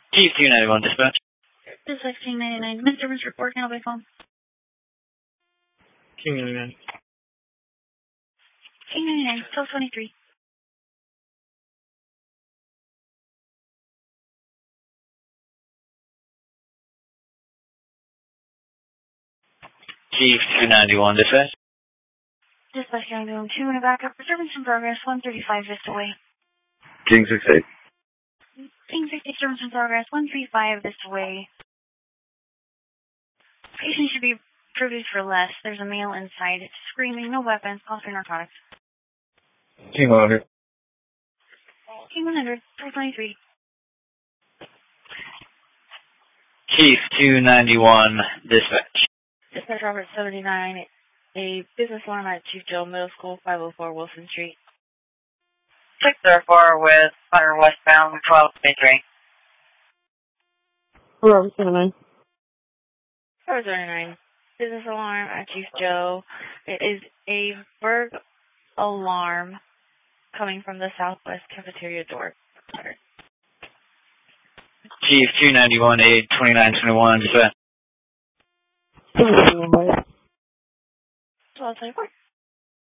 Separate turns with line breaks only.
Chief 291 dispatch.
Dispatch King 99. Disturbance report. Can I be phone?
King 99.
King 99. 1223.
Chief 291 dispatch.
Dispatch King 91. 2 in a backup. Disturbance in progress. 135 Vista Way.
King 68.
King 60. Disturbance in progress. 135 Vista Way. Patient should be produced for less. There's a male inside. Screaming. No weapons. Coffee narcotics.
King 100.
King 100. 423.
Chief 291 dispatch.
Dispatch Robert 79. A business alarm at Chief Joe Middle School, 504 Wilson Street.
604 with fire westbound 1223.
Robert 79.
Robert 79. Business alarm at Chief Joe. It is a Berg alarm coming from the southwest cafeteria door.
Chief 291 82921 dispatch.
1224.
1224.